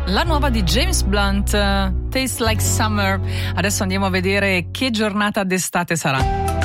La nuova di James Blunt, Tastes Like Summer. Adesso andiamo a vedere che giornata d'estate sarà.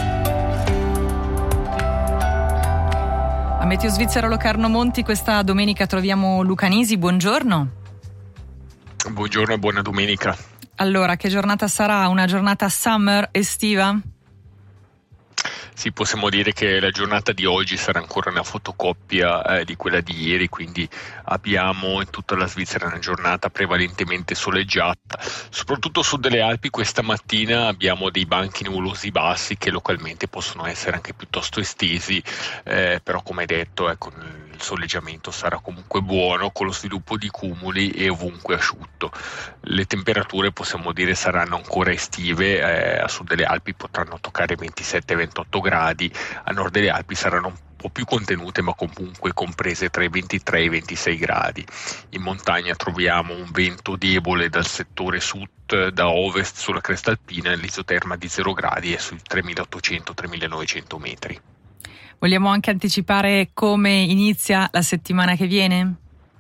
A Meteo Svizzera Locarno Monti questa domenica troviamo Luca Nisi, buongiorno. Buongiorno e buona domenica. Allora, che giornata sarà? Una giornata summer, estiva? Sì, possiamo dire che la giornata di oggi sarà ancora una fotocopia di quella di ieri, quindi abbiamo in tutta la Svizzera una giornata prevalentemente soleggiata. Soprattutto a sud delle Alpi questa mattina abbiamo dei banchi nuvolosi bassi che localmente possono essere anche piuttosto estesi, però come detto il soleggiamento sarà comunque buono con lo sviluppo di cumuli e ovunque asciutto. Le temperature possiamo dire saranno ancora estive, a sud delle Alpi potranno toccare 27-28 gradi, a nord delle Alpi saranno un po' più contenute ma comunque comprese tra i 23 e i 26 gradi. In montagna troviamo un vento debole dal settore sud, da ovest sulla cresta alpina, l'isoterma di 0 gradi e sui 3800-3900 metri. Vogliamo anche anticipare come inizia la settimana che viene?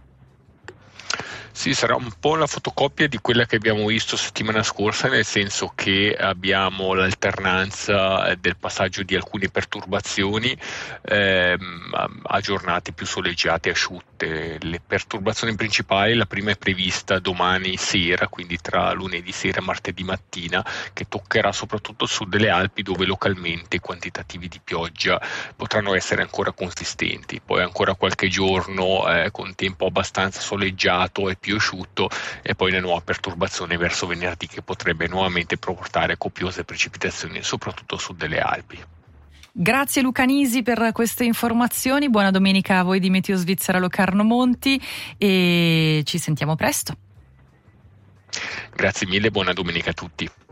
Sì, sarà un po' la fotocopia di quella che abbiamo visto settimana scorsa, nel senso che abbiamo l'alternanza del passaggio di alcune perturbazioni a giornate più soleggiate e asciutte. Le perturbazioni principali, la prima è prevista domani sera, quindi tra lunedì sera e martedì mattina, che toccherà soprattutto il sud delle Alpi, dove localmente i quantitativi di pioggia potranno essere ancora consistenti. Poi ancora qualche giorno con tempo abbastanza soleggiato e più asciutto, e poi una nuova perturbazione verso venerdì che potrebbe nuovamente portare copiose precipitazioni soprattutto a sud delle Alpi. Grazie Luca Nisi per queste informazioni, buona domenica a voi di Meteo Svizzera Locarno Monti e ci sentiamo presto. Grazie mille, buona domenica a tutti.